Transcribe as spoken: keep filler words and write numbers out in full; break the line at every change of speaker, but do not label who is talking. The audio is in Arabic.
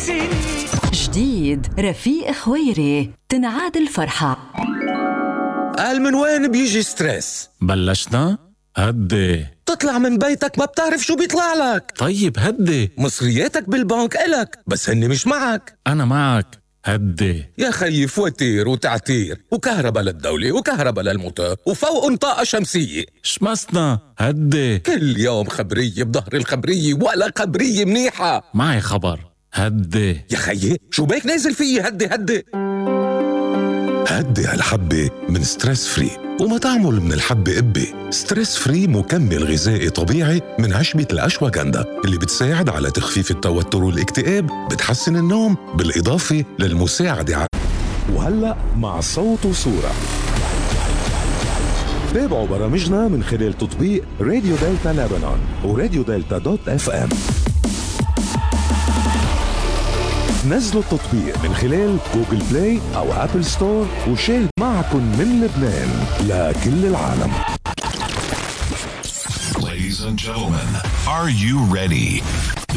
سنين.
جديد رفيق خويري، تنعاد الفرحة.
قال من وين بيجي ستريس؟
بلشنا؟ هدي.
تطلع من بيتك ما بتعرف شو بيطلع لك.
طيب هدي.
مصرياتك بالبنك إلك بس هني مش معك.
أنا معك، هدي.
يا خيي فواتير وتعتير وكهرباء للدولة وكهرباء للموتور وفوق طاقة شمسية.
شمسنا، هدي.
كل يوم خبرية بظهر الخبرية ولا خبرية منيحة.
معي خبر، هدي.
يا خيي شو بيك نازل فيي؟ هدي هدي
هدي هالحبة من ستريس فري، وما تعمل من الحبة قبة. ستريس فري مكمل غذائي طبيعي من عشبة الأشواغندا اللي بتساعد على تخفيف التوتر والاكتئاب، بتحسن النوم، بالإضافة للمساعدة على. وهلأ مع صوت وصورة. تابعوا برامجنا من خلال تطبيق راديو دلتا لبنان وراديو دلتا دوت اف ام. نزلوا التطبيق من خلال جوجل بلاي أو أبل ستور وشاهد معكم من لبنان لكل العالم.
Ladies and gentlemen, are you ready?